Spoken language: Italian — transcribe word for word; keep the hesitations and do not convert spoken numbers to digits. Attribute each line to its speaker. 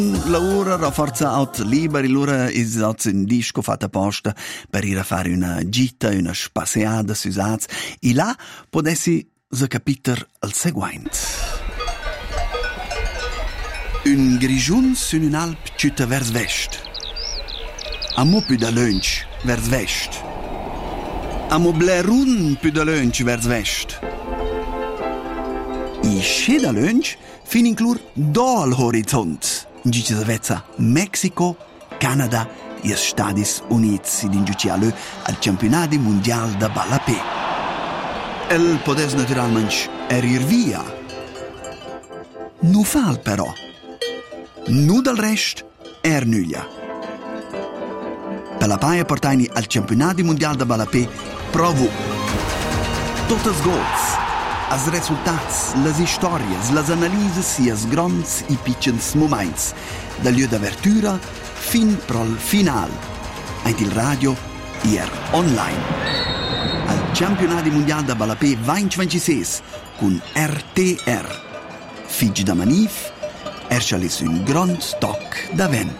Speaker 1: L'ora rafforzato liberi, l'ora è un disco fatto apposta per ir a fare una gita, una spaseada susaz. E là potessi se capiter al seguente. Un grigiun su un'alp ciutta vers vest. Amo più da lunch vers vest. Amo blerun più da lunch vers vest. E sce da lunch fin inclur do al horizont. Gici savezza Mexico, Canada e Stati Uniti in giuciale al campionati mondiali da Balapé. El podes naturalmente erir via. Nu fal però. Nu dal rest er nuglia. Per la paia portani al campionati mondiali da Balapé provo totes gols, as resultats, las historias, las analises e as grands e piccins moments, dal lieu d'apertura fin prol final, ait il radio e er online. Al campionati mondiali da Balapé duemilaventisei con R T R. Figi da manif, er c'alis un grand stock da ven.